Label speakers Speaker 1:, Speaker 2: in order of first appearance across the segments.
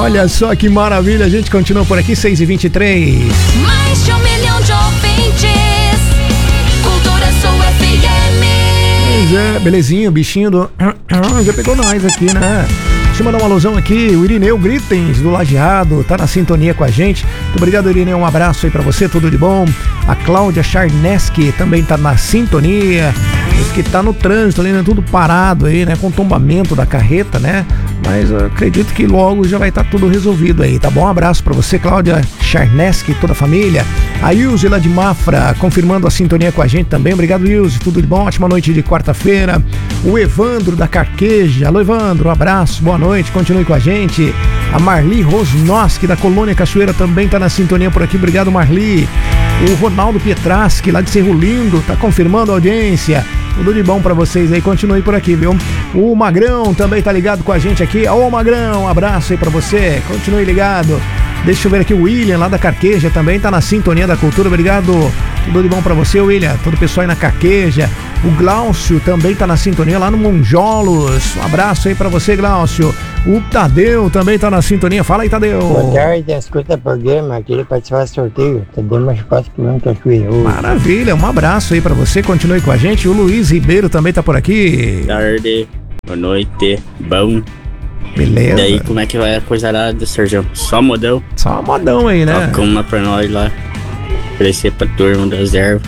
Speaker 1: Olha só que maravilha, a gente continua por aqui, 6h23.
Speaker 2: Mais de 1 milhão de ouvintes. Cultura Sul FM.
Speaker 1: Pois é, belezinha, o bichinho do... já pegou nós aqui, né? Deixa eu mandar uma alusão aqui, o Irineu Gritens, do Lajeado, tá na sintonia com a gente. Muito obrigado, Irineu, um abraço aí pra você, tudo de bom. A Cláudia Charneski também tá na sintonia. Diz que tá no trânsito ali, né? Tudo parado aí, né? Com tombamento da carreta, né? Mas eu acredito que logo já vai estar tudo resolvido aí, tá bom? Um abraço pra você, Cláudia Charneski e toda a família. A Ilse lá de Mafra, confirmando a sintonia com a gente também. Obrigado, Ilse, tudo de bom? Ótima noite de quarta-feira. O Evandro da Carqueja. Alô, Evandro, um abraço, boa noite, continue com a gente. A Marli Rosnoski, da Colônia Cachoeira, também tá na sintonia por aqui. Obrigado, Marli. O Ronaldo Pietraski, lá de Cerro Lindo, tá confirmando a audiência. Tudo de bom pra vocês aí, continue por aqui, viu? O Magrão também tá ligado com a gente aqui. Ô, Magrão, um abraço aí pra você, continue ligado. Deixa eu ver aqui, o William, lá da Carqueja, também tá na sintonia da cultura, obrigado. Tudo de bom pra você, William, todo o pessoal aí na Carqueja. O Glaucio também tá na sintonia lá no Monjolos. Um abraço aí pra você, Glaucio. O Tadeu também tá na sintonia. Fala aí, Tadeu.
Speaker 3: Boa tarde, escuta o programa, queria participar do sorteio. Tadeu mais fácil que não Cachoeira.
Speaker 1: Maravilha, um abraço aí pra você, continue com a gente. O Luiz Ribeiro também tá por aqui.
Speaker 4: Boa tarde, boa noite, bom.
Speaker 1: Beleza.
Speaker 4: E daí, como é que vai a coisa lá do Serjão? Só modão?
Speaker 1: Só modão aí, né?
Speaker 4: Toca uma pra nós lá, oferecer pra turma da reserva.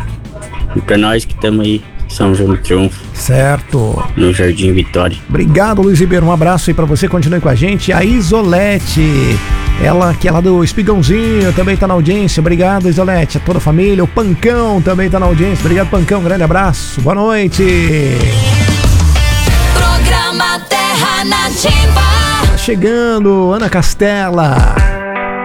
Speaker 4: E pra nós que estamos aí, São João do Triunfo.
Speaker 1: Certo.
Speaker 4: No Jardim Vitória.
Speaker 1: Obrigado, Luiz Ribeiro, um abraço aí pra você, continue com a gente. A Isolete, ela que é lá do Espigãozinho, também tá na audiência. Obrigado, Isolete, a toda a família. O Pancão também tá na audiência. Obrigado, Pancão, grande abraço, boa noite.
Speaker 2: Programa Terra Nativa.
Speaker 1: Chegando, Ana Castela.